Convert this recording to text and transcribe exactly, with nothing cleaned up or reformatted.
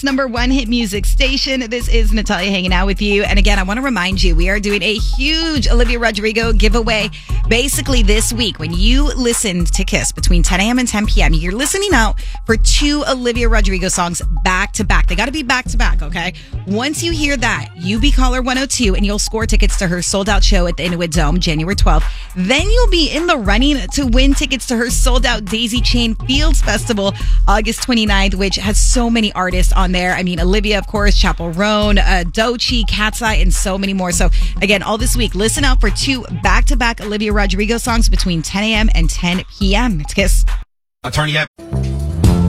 Number one hit music station. This is Natalia hanging out with you. And again, I want to remind you, we are doing a huge Olivia Rodrigo giveaway. Basically this week, when you listen to Kiss between ten a.m. and ten p.m., you're listening out for two Olivia Rodrigo songs back to back. They got to be back to back, okay? Once you hear that, you be caller one oh two and you'll score tickets to her sold out show at the Inuit Dome January twelfth. Then you'll be in the running to win tickets to her sold out Daisy Chain Fields Festival August twenty-ninth, which has so many artists on there. I mean, Olivia, of course, Chappell Roan, uh, Doechii, Cat's Eye, and so many more. So, again, all this week, listen out for two back-to-back Olivia Rodrigo songs between ten a.m. and ten p.m. It's Kiss. Attorney.